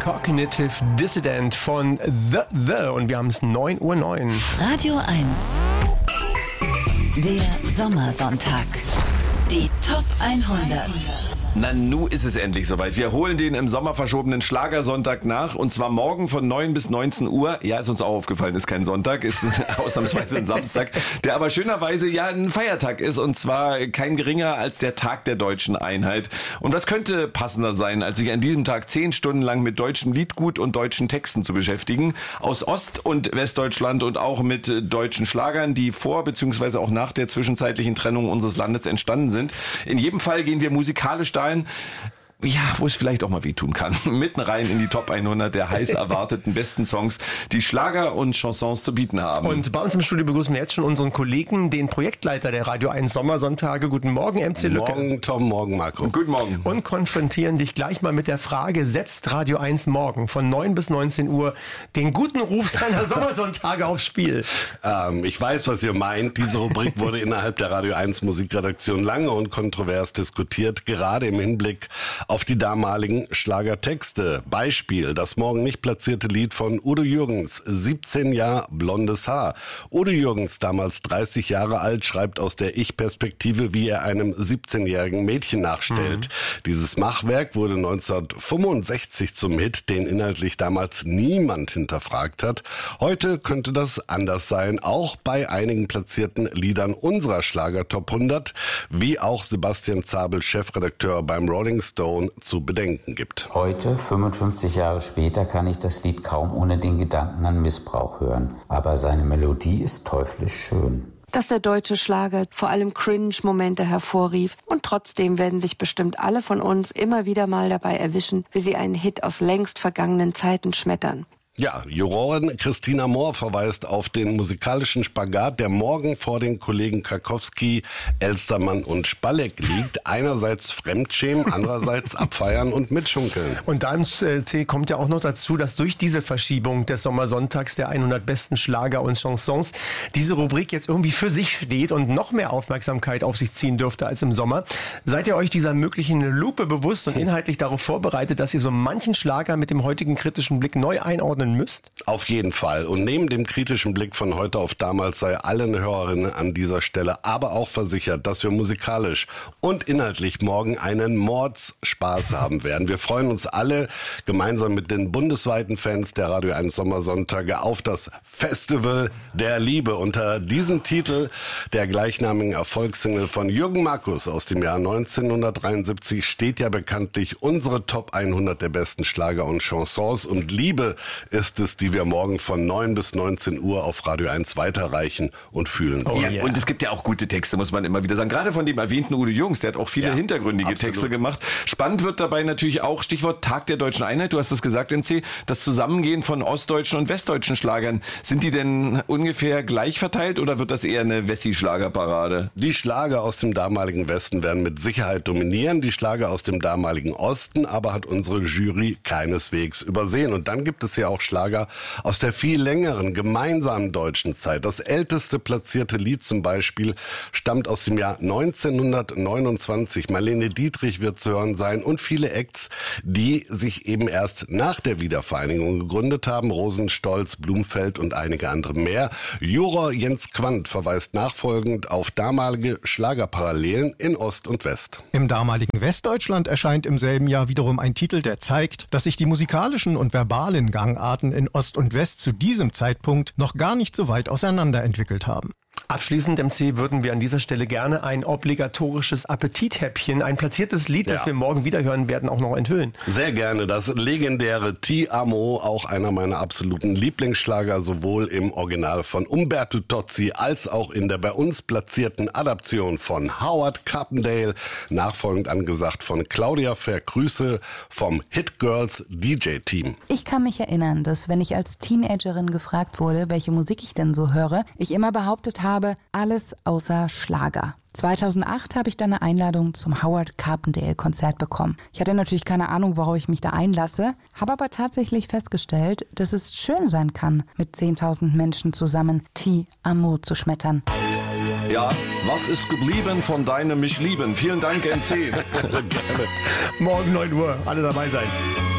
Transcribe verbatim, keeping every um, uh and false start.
Cognitive Dissident von The The und wir haben es neun Uhr neun. Radio eins. Der Sommersonntag. Die Top hundert. Na, nu ist es endlich soweit. Wir holen den im Sommer verschobenen Schlagersonntag nach und zwar morgen von neun bis neunzehn Uhr. Ja, ist uns auch aufgefallen, ist kein Sonntag, ist ausnahmsweise ein Samstag, der aber schönerweise ja ein Feiertag ist und zwar kein geringer als der Tag der deutschen Einheit. Und was könnte passender sein, als sich an diesem Tag zehn Stunden lang mit deutschem Liedgut und deutschen Texten zu beschäftigen, aus Ost- und Westdeutschland und auch mit deutschen Schlagern, die vor bzw. auch nach der zwischenzeitlichen Trennung unseres Landes entstanden sind. In jedem Fall gehen wir musikalisch da ja, wo es vielleicht auch mal wehtun kann. Mitten rein in die Top hundert der heiß erwarteten besten Songs, die Schlager und Chansons zu bieten haben. Und bei uns im Studio begrüßen wir jetzt schon unseren Kollegen, den Projektleiter der Radio eins Sommersonntage. Guten Morgen, M C Lücke. Morgen, Tom, morgen, Marco. Guten Morgen. Und konfrontieren dich gleich mal mit der Frage, setzt Radio eins morgen von neun bis neunzehn Uhr den guten Ruf seiner Sommersonntage aufs Spiel? Ähm, ich weiß, was ihr meint. Diese Rubrik wurde innerhalb der Radio eins Musikredaktion lange und kontrovers diskutiert, gerade im Hinblick auf die damaligen Schlagertexte. Beispiel, das morgen nicht platzierte Lied von Udo Jürgens, siebzehn Jahre blondes Haar. Udo Jürgens, damals dreißig Jahre alt, schreibt aus der Ich-Perspektive, wie er einem siebzehnjährigen Mädchen nachstellt. Mhm. Dieses Machwerk wurde neunzehnhundertfünfundsechzig zum Hit, den inhaltlich damals niemand hinterfragt hat. Heute könnte das anders sein, auch bei einigen platzierten Liedern unserer Schlager-Top hundert, wie auch Sebastian Zabel, Chefredakteur beim Rolling Stone, zu bedenken gibt. Heute, fünfundfünfzig Jahre später, kann ich das Lied kaum ohne den Gedanken an Missbrauch hören. Aber seine Melodie ist teuflisch schön. Dass der deutsche Schlager vor allem Cringe-Momente hervorrief. Und trotzdem werden sich bestimmt alle von uns immer wieder mal dabei erwischen, wie sie einen Hit aus längst vergangenen Zeiten schmettern. Ja, Jurorin Christina Mohr verweist auf den musikalischen Spagat, der morgen vor den Kollegen Karkowski, Elstermann und Spalleck liegt. Einerseits Fremdschämen, andererseits abfeiern und mitschunkeln. Und da im C kommt ja auch noch dazu, dass durch diese Verschiebung des Sommersonntags der hundert besten Schlager und Chansons diese Rubrik jetzt irgendwie für sich steht und noch mehr Aufmerksamkeit auf sich ziehen dürfte als im Sommer. Seid ihr euch dieser möglichen Lupe bewusst und inhaltlich darauf vorbereitet, dass ihr so manchen Schlager mit dem heutigen kritischen Blick neu einordnen müsst? Auf jeden Fall. Und neben dem kritischen Blick von heute auf damals sei allen Hörerinnen an dieser Stelle aber auch versichert, dass wir musikalisch und inhaltlich morgen einen Mordsspaß haben werden. Wir freuen uns alle gemeinsam mit den bundesweiten Fans der Radio eins Sommersonntage auf das Festival der Liebe. Unter diesem Titel der gleichnamigen Erfolgssingle von Jürgen Markus aus dem Jahr neunzehnhundertdreiundsiebzig steht ja bekanntlich unsere Top hundert der besten Schlager und Chansons. Und Liebe ist es, die wir morgen von neun bis neunzehn Uhr auf Radio eins weiterreichen und fühlen wollen. Ja, yeah. Und es gibt ja auch gute Texte, muss man immer wieder sagen. Gerade von dem erwähnten Udo Jürgens, der hat auch viele ja, hintergründige absolut. Texte gemacht. Spannend wird dabei natürlich auch, Stichwort Tag der deutschen Einheit, du hast das gesagt, M C, das Zusammengehen von ostdeutschen und westdeutschen Schlagern. Sind die denn ungefähr gleich verteilt oder wird das eher eine Wessi-Schlagerparade? Die Schlager aus dem damaligen Westen werden mit Sicherheit dominieren, die Schlager aus dem damaligen Osten aber hat unsere Jury keineswegs übersehen. Und dann gibt es ja auch Schlager aus der viel längeren gemeinsamen deutschen Zeit. Das älteste platzierte Lied zum Beispiel stammt aus dem Jahr neunzehnhundertneunundzwanzig. Marlene Dietrich wird zu hören sein und viele Acts, die sich eben erst nach der Wiedervereinigung gegründet haben. Rosenstolz, Blumfeld und einige andere mehr. Juror Jens Quandt verweist nachfolgend auf damalige Schlagerparallelen in Ost und West. Im damaligen Westdeutschland erscheint im selben Jahr wiederum ein Titel, der zeigt, dass sich die musikalischen und verbalen Gangarten in Ost und West zu diesem Zeitpunkt noch gar nicht so weit auseinander entwickelt haben. Abschließend, M C, würden wir an dieser Stelle gerne ein obligatorisches Appetithäppchen, ein platziertes Lied, das ja. wir morgen wieder hören werden, auch noch enthüllen. Sehr gerne. Das legendäre Ti Amo, auch einer meiner absoluten Lieblingsschlager, sowohl im Original von Umberto Tozzi als auch in der bei uns platzierten Adaption von Howard Carpendale, nachfolgend angesagt von Claudia Vergrüße vom Hit Girls D J-Team. Ich kann mich erinnern, dass wenn ich als Teenagerin gefragt wurde, welche Musik ich denn so höre, ich immer behauptet habe, alles außer Schlager. zweitausendacht habe ich dann eine Einladung zum Howard Carpendale Konzert bekommen. Ich hatte natürlich keine Ahnung, worauf ich mich da einlasse, habe aber tatsächlich festgestellt, dass es schön sein kann, mit zehntausend Menschen zusammen Ti Amo zu schmettern. Ja, was ist geblieben von deinem Mich lieben? Vielen Dank, M C. Morgen neun Uhr, alle dabei sein.